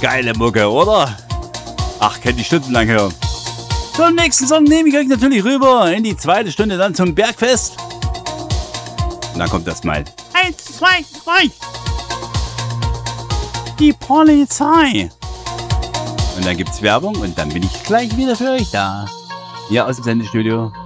geile Mucke, oder? Ach, könnt ihr stundenlang hören. Zum nächsten Song nehme ich euch natürlich rüber in die zweite Stunde dann zum Bergfest. Und dann kommt das mal. 1, 2, 3. Die Polizei. Und dann gibt's Werbung und dann bin ich gleich wieder für euch da. Hier aus dem Sendestudio.